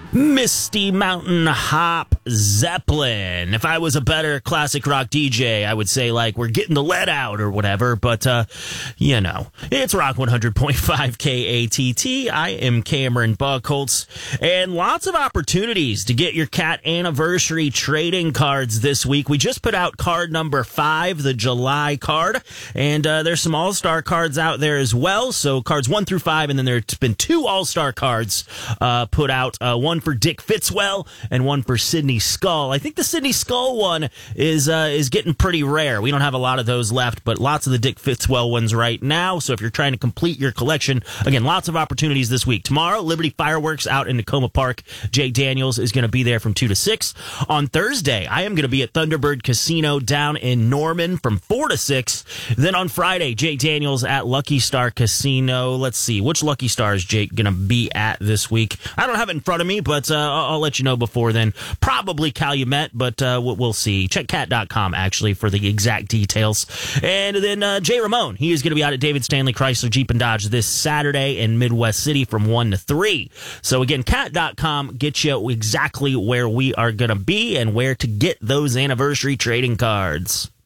Misty Mountain Hop Zeppelin. If I was a better classic rock DJ, I would say, like, we're getting the lead out or whatever, but, it's Rock 100.5 KATT. I am Cameron Buckholtz, and lots of opportunities to get your Cat Anniversary trading cards this week. We just put out card number 5, the July card, and there's some All-Star cards out there as well, so cards 1 through 5, and then there's been 2 All-Star cards put out, one for Dick Fitzwell and one for Sydney Skull. I think the Sydney Skull one is getting pretty rare. We don't have a lot of those left, but lots of the Dick Fitzwell ones right now. So if you're trying to complete your collection, again, lots of opportunities this week. Tomorrow, Liberty Fireworks out in Tacoma Park. Jake Daniels is going to be there from 2 to 6. On Thursday, I am going to be at Thunderbird Casino down in Norman from 4 to 6. Then on Friday, Jake Daniels at Lucky Star Casino. Let's see, which Lucky Star is Jake going to be at this week? I don't have it in front of me, but I'll let you know before then. Probably Calumet, but we'll see. Check cat.com, actually, for the exact details. And then Jay Ramone, he is going to be out at David Stanley Chrysler Jeep and Dodge this Saturday in Midwest City from 1 to 3. So again, cat.com gets you exactly where we are going to be and where to get those anniversary trading cards.